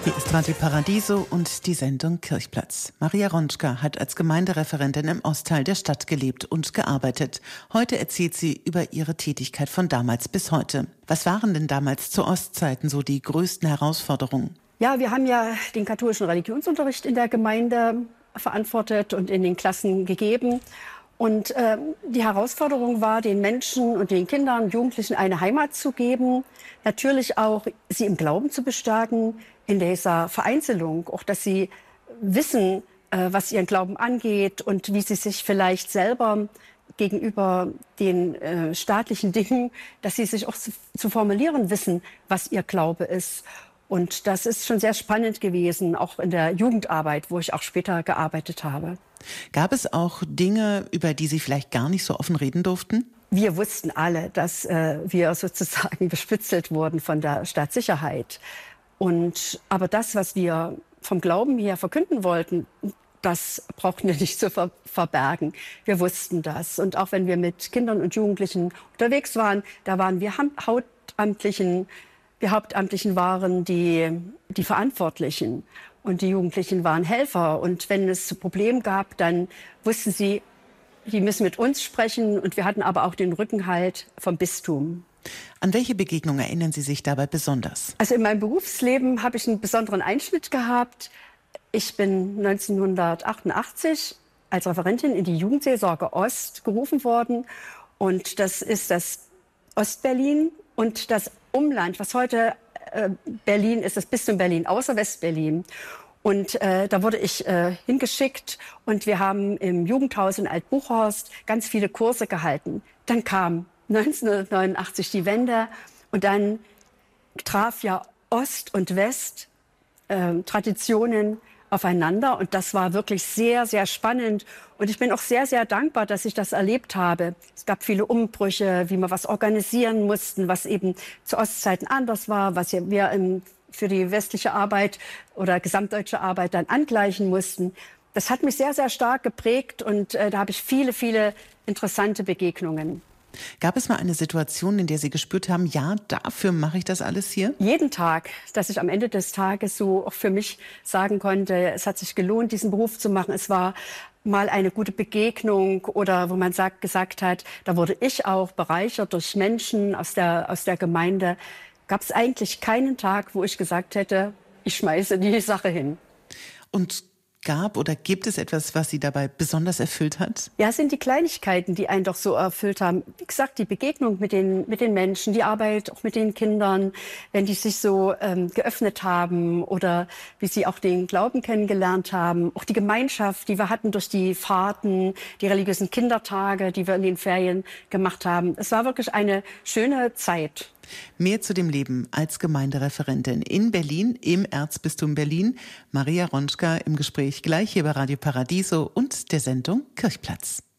Hier ist Radio Paradiso und die Sendung Kirchplatz. Maria Ronschka hat als Gemeindereferentin im Ostteil der Stadt gelebt und gearbeitet. Heute erzählt sie über ihre Tätigkeit von damals bis heute. Was waren denn damals zu Ostzeiten so die größten Herausforderungen? Ja, wir haben ja den katholischen Religionsunterricht in der Gemeinde verantwortet und in den Klassen gegeben. Und die Herausforderung war, den Menschen und den Kindern, Jugendlichen eine Heimat zu geben. Natürlich auch, sie im Glauben zu bestärken, in dieser Vereinzelung. Auch, dass sie wissen, was ihren Glauben angeht und wie sie sich vielleicht selber gegenüber den staatlichen Dingen, dass sie sich auch zu formulieren wissen, was ihr Glaube ist. Und das ist schon sehr spannend gewesen, auch in der Jugendarbeit, wo ich auch später gearbeitet habe. Gab es auch Dinge, über die Sie vielleicht gar nicht so offen reden durften? Wir wussten alle, dass wir sozusagen bespitzelt wurden von der Staatssicherheit. Aber das, was wir vom Glauben her verkünden wollten, das brauchten wir nicht zu verbergen. Wir wussten das. Und auch wenn wir mit Kindern und Jugendlichen unterwegs waren, da waren wir Hauptamtlichen. Wir Hauptamtlichen waren die Verantwortlichen und die Jugendlichen waren Helfer. Und wenn es Probleme gab, dann wussten sie, die müssen mit uns sprechen. Und wir hatten aber auch den Rückenhalt vom Bistum. An welche Begegnung erinnern Sie sich dabei besonders? Also in meinem Berufsleben habe ich einen besonderen Einschnitt gehabt. Ich bin 1988 als Referentin in die Jugendseelsorge Ost gerufen worden. Und das ist das Ostberlin und das Umland, was heute Berlin ist, das Bistum Berlin, außer Westberlin. Und da wurde ich hingeschickt und wir haben im Jugendhaus in Altbuchhorst ganz viele Kurse gehalten. Dann kam 1989 die Wende und dann traf ja Ost und West Traditionen aufeinander und das war wirklich sehr, sehr spannend und ich bin auch sehr, sehr dankbar, dass ich das erlebt habe. Es gab viele Umbrüche, wie wir was organisieren mussten, was eben zu Ostzeiten anders war, was wir für die westliche Arbeit oder gesamtdeutsche Arbeit dann angleichen mussten. Das hat mich sehr, sehr stark geprägt und da habe ich viele, viele interessante Begegnungen. Gab es mal eine Situation, in der Sie gespürt haben, ja, dafür mache ich das alles hier? Jeden Tag, dass ich am Ende des Tages so auch für mich sagen konnte, es hat sich gelohnt, diesen Beruf zu machen. Es war mal eine gute Begegnung oder wo man gesagt hat, da wurde ich auch bereichert durch Menschen aus der Gemeinde. Gab es eigentlich keinen Tag, wo ich gesagt hätte, ich schmeiße die Sache hin. Und gab oder gibt es etwas, was Sie dabei besonders erfüllt hat? Ja, es sind die Kleinigkeiten, die einen doch so erfüllt haben. Wie gesagt, die Begegnung mit den Menschen, die Arbeit auch mit den Kindern, wenn die sich so geöffnet haben oder wie sie auch den Glauben kennengelernt haben. Auch die Gemeinschaft, die wir hatten durch die Fahrten, die religiösen Kindertage, die wir in den Ferien gemacht haben. Es war wirklich eine schöne Zeit. Mehr zu dem Leben als Gemeindereferentin in Berlin, im Erzbistum Berlin. Maria Ronschka im Gespräch gleich hier bei Radio Paradiso und der Sendung Kirchplatz.